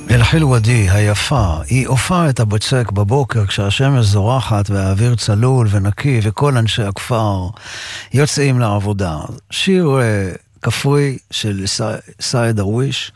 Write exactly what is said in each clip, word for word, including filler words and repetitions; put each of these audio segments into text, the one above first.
אל-חילוודי היפה, היא הופעה את הבצק בבוקר כשהשמש זורחת והאוויר צלול ונקי וכל אנשי הכפר יוצאים לעבודה. שיר uh, כפוי של סייד דרוויש,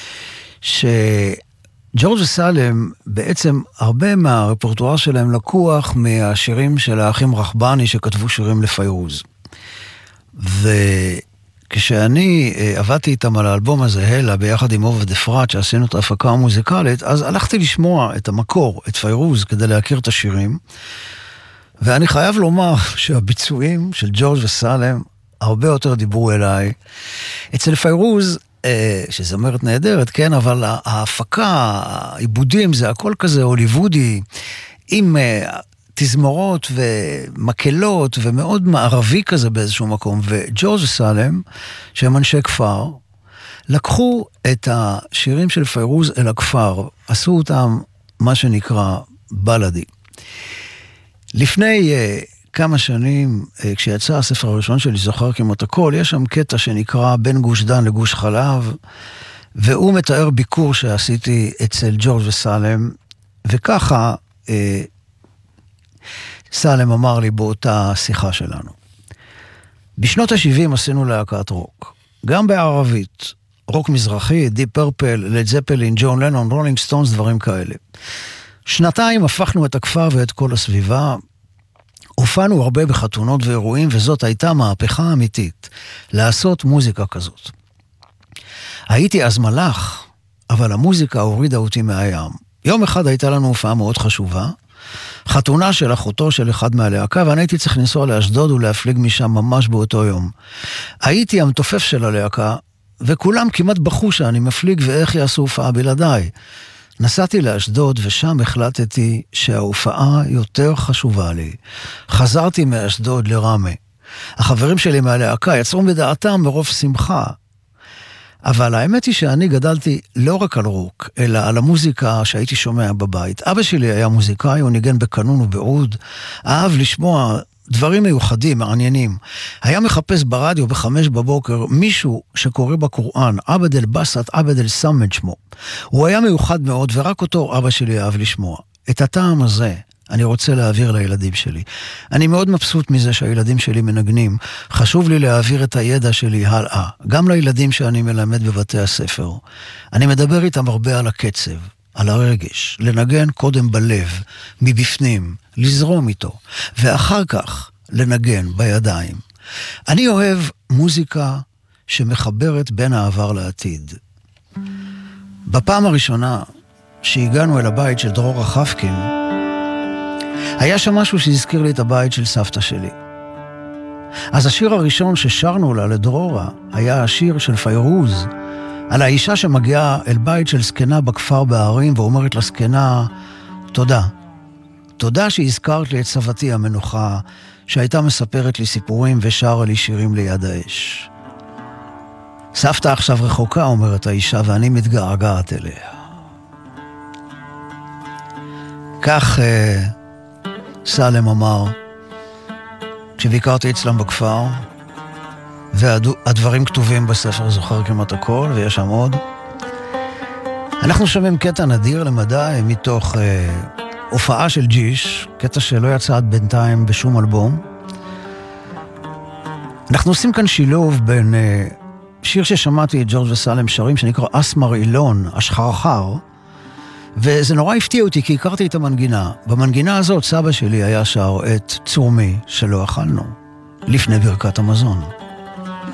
שג'ורג' וסלם בעצם הרבה מהרפרטואר שלהם לקוח מהשירים של האחים רחבני שכתבו שירים לפיירוז. ו... כשאני עבדתי איתם על האלבום הזה, הלה, ביחד עם עובד אפרת, שעשינו את ההפקה המוזיקלית, אז הלכתי לשמוע את המקור, את פיירוז, כדי להכיר את השירים, ואני חייב לומר שהביצועים של ג'ורג' וסלם הרבה יותר דיברו אליי. אצל פיירוז, שזו אומרת נהדרת, כן, אבל ההפקה, העיבודים, זה הכל כזה הוליוודי, עם... תזמורות ומקלות ומאוד מערבי כזה באיזשהו מקום. וג'ורג' וסלם, שהם אנשי כפר, לקחו את השירים של פיירוז אל הכפר, עשו אותם מה שנקרא בלדי. לפני uh, כמה שנים, uh, כשיצא הספר הראשון שלי, זוכר כמעט הכל, יש שם קטע שנקרא בין גוש דן לגוש חלב, והוא מתאר ביקור שעשיתי אצל ג'ורג' וסלם, וככה... Uh, סלם אמר לי באותה שיחה שלנו. בשנות ה-שבעים עשינו להקת רוק. גם בערבית. רוק מזרחי, דיפ פרפל, לד זפלין, ג'ון לנון, רולינג סטונס, דברים כאלה. שנתיים הפכנו את הכפר ואת כל הסביבה. הופענו הרבה בחתונות ואירועים, וזאת הייתה מהפכה אמיתית. לעשות מוזיקה כזאת. הייתי אז מלאך, אבל המוזיקה הורידה אותי מהים. יום אחד הייתה לנו הופעה מאוד חשובה, חתונה של אחותו של אחד מהלהקה, ואני הייתי צריך לנסוע לאשדוד ולהפליג משם ממש באותו יום. הייתי המתופף של הלהקה, וכולם כמעט בחו שאני מפליג ואיך יעשו הופעה בלעדיי. נסעתי לאשדוד ושם החלטתי שההופעה יותר חשובה לי. חזרתי מאשדוד לרמה. החברים שלי מהלהקה יצרו בדעתם מרוב שמחה. אבל האמת היא שאני גדלתי לא רק על רוק, אלא על המוזיקה שהייתי שומע בבית. אבא שלי היה מוזיקאי, הוא ניגן בקנון ובעוד, אהב לשמוע דברים מיוחדים, מעניינים. היה מחפש ברדיו בחמש בבוקר מישהו שקורא בקוראן, עבד אל בסט, עבד אל סמד שמו. הוא היה מיוחד מאוד, ורק אותו אבא שלי אהב לשמוע. את הטעם הזה אני רוצה להעביר לילדים שלי. אני מאוד מבסוט מזה שהילדים שלי מנגנים. חשוב לי להעביר את הידע שלי הלאה, גם לילדים שאני מלמד בבתי הספר. אני מדבר איתם הרבה על הקצב, על הרגש, לנגן קודם בלב, מבפנים, לזרום איתו, ואחר כך לנגן בידיים. אני אוהב מוזיקה שמחברת בין העבר לעתיד. בפעם הראשונה שהגענו אל הבית של דרורה חפקין, היה שם משהו שהזכיר לי את הבית של סבתא שלי. אז השיר הראשון ששרנו לה לדרורה היה השיר של פיירוז, על האישה שמגיעה אל בית של סקנה בכפר בערים, ואומרת לסקנה, תודה. תודה שהזכרת לי את סבתי המנוחה, שהייתה מספרת לי סיפורים ושרה לי שירים ליד האש. סבתא עכשיו רחוקה, אומרת האישה, ואני מתגעגעת אליה. כך... סלם אמר, כשביקרתי אצלם בכפר, והדברים כתובים בספר זוכר כמעט הכל, ויש שם עוד. אנחנו שומעים קטע נדיר למדי מתוך אה, הופעה של ג'יש, קטע שלא יצא עד בינתיים בשום אלבום. אנחנו עושים כאן שילוב בין אה, שיר ששמעתי את ג'ורג' וסלם שרים, שנקרא אסמר אילון, השחרחר, וזה נורא הפתיע אותי, כי הכרתי את המנגינה. במנגינה הזאת סבא שלי היה שר את צורמי שלא אכלנו, לפני ברכת המזון.